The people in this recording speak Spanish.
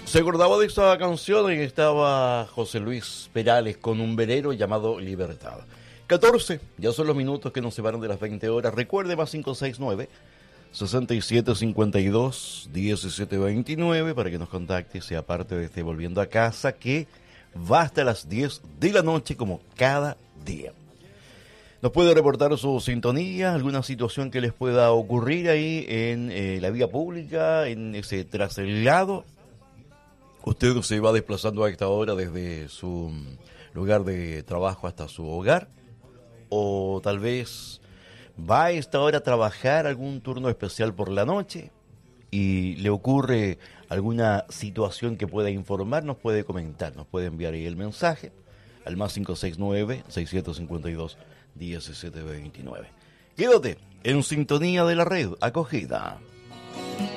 Se acordaba de esta canción y estaba José Luis Perales con un velero llamado Libertad. 14, ya son los minutos que nos separan de las 20 horas. Recuerde, más 569 6752 1729 para que nos contacte, sea parte de este Volviendo a Casa, que va hasta las 10 de la noche como cada día. Nos puede reportar su sintonía, alguna situación que les pueda ocurrir ahí en la vía pública, en ese traslado. Usted se va desplazando a esta hora desde su lugar de trabajo hasta su hogar, o tal vez va a esta hora a trabajar algún turno especial por la noche y le ocurre alguna situación que pueda informar, nos puede comentar, nos puede enviar ahí el mensaje al más 569-652-1729. Quédate en sintonía de la red acogida.